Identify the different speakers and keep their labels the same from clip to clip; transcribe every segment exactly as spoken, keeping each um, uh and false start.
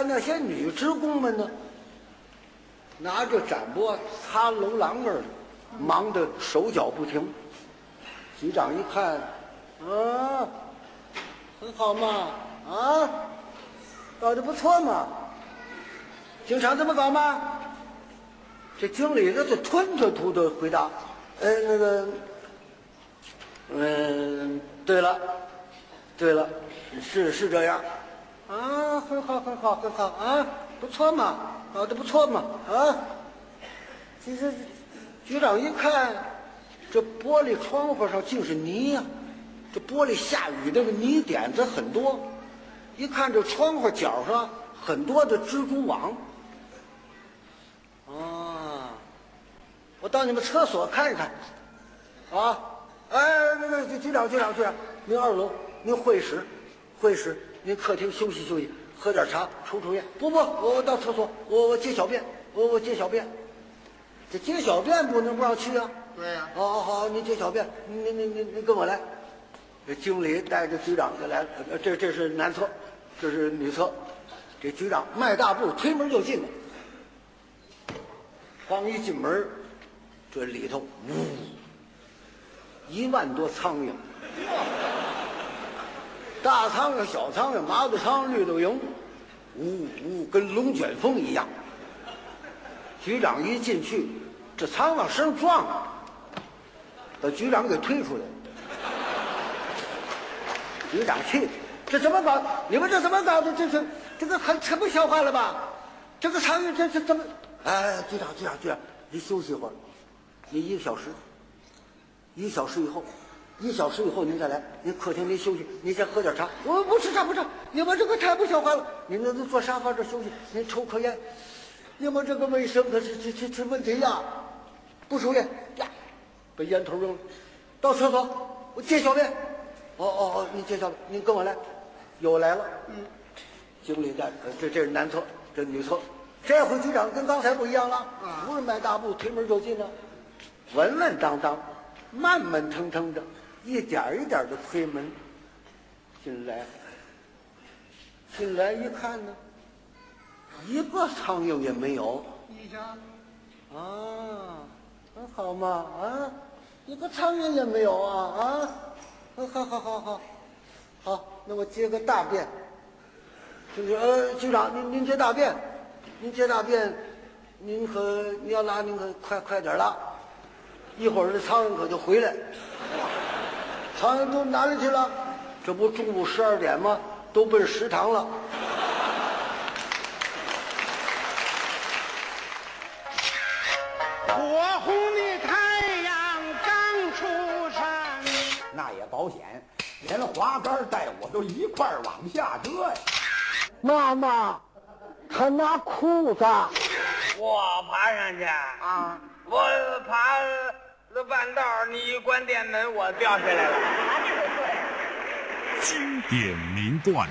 Speaker 1: 那些女职工们呢，拿着展钵擦楼廊儿，忙得手脚不停。局长一看，啊，很好嘛，啊，搞得不错嘛。经常这么搞吗？这经理呢就吞吞吐吐回答，呃，那个，嗯，对了，对了，是是这样，啊，很好，很好，很好啊，不错嘛，搞得不错嘛，啊。其实局长一看，这玻璃窗户上竟是泥呀、啊，这玻璃下雨那个泥点子很多，一看这窗户角上很多的蜘蛛网。啊，我到你们厕所看看，啊，哎，那个局长，局长，局长，您二楼，您会议室，会议室，您客厅休息休息，喝点茶，抽抽烟。不不，我我到厕所，我我接小便，我我接小便。这接小便不能不让去啊。
Speaker 2: 对呀、啊。
Speaker 1: 好好好，您接小便，您您您您跟我来。这经理带着局长就来了，这这是男厕，这是女厕。这局长迈大步推门就进来。刚一进门，这里头呜，一万多苍蝇，大苍蝇、小苍蝇、麻子苍蝇、绿豆蝇，呜呜，跟龙卷风一样。局长一进去，这苍往身上撞，把局长给推出来。局长气，这怎么搞？你们这怎么搞的？这是这个很太不像话了吧？这个苍蝇这这怎么？哎，局长，局长，局长，你休息一会儿，你一个小时，一个小时以后，一小时以后您再来，您客厅您休息，您先喝点茶。我不吃茶不吃，你们这个太不像话了。您那坐沙发这休息，您抽颗烟，你们这个卫生可是这这这问题呀！不抽烟呀，把烟头扔了，到厕所我接小便。哦哦哦，您接小便，您跟我来，又来了。嗯，经理在，这这是男厕，这女厕。这回局长跟刚才不一样了，不是迈大步推门就进了，稳稳当当，慢慢腾腾的，一点一点的推门进来。进来一看呢，一个苍蝇也没有。
Speaker 2: 你瞧，
Speaker 1: 啊，很好嘛，啊，一个苍蝇也没有啊啊，好好好好，好，那我接个大便。就是呃，局长，您您接大便。您接大便，您可你要拉，您可快快点拉，一会儿这苍蝇可就回来。苍蝇都哪里去了？这不中午十二点吗？都奔食堂了。
Speaker 2: 火红的太阳刚出山，
Speaker 3: 那也保险，连滑竿带我都一块儿往下折呀。
Speaker 1: 妈妈。他拿裤子，
Speaker 4: 我爬上去
Speaker 2: 啊！
Speaker 4: 我爬了半道，你一关电门，我掉下来了。
Speaker 5: 经典名段，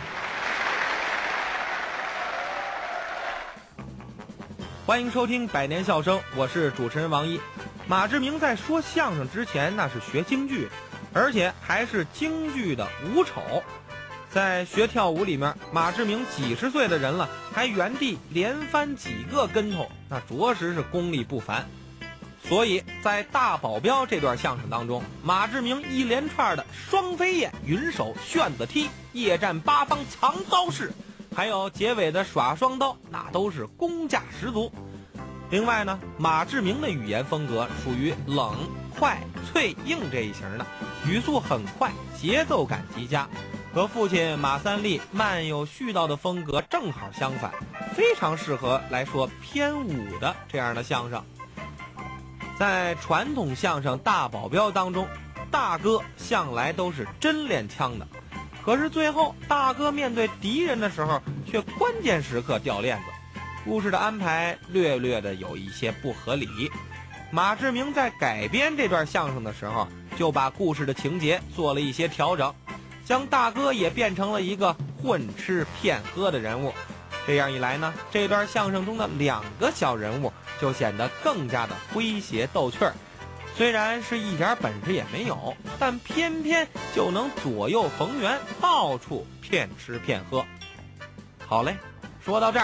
Speaker 6: 欢迎收听百年笑声，我是主持人王一。马志明在说相声之前，那是学京剧，而且还是京剧的武丑。在学跳舞里面，马志明几十岁的人了，还原地连翻几个跟头，那着实是功力不凡。所以在大保镖这段相声当中，马志明一连串的双飞燕、云手、旋子踢、夜战八方藏刀式，还有结尾的耍双刀，那都是功架十足。另外呢，马志明的语言风格属于冷、快、脆、硬这一型的，语速很快，节奏感极佳。和父亲马三立慢有絮叨的风格正好相反，非常适合来说偏武的这样的相声。在传统相声大保镖当中，大哥向来都是真练枪的，可是最后大哥面对敌人的时候，却关键时刻掉链子，故事的安排略略的有一些不合理。马志明在改编这段相声的时候，就把故事的情节做了一些调整，将大哥也变成了一个混吃骗喝的人物。这样一来呢，这段相声中的两个小人物就显得更加的诙谐逗趣儿。虽然是一点本事也没有，但偏偏就能左右逢源，到处骗吃骗喝。好嘞，说到这儿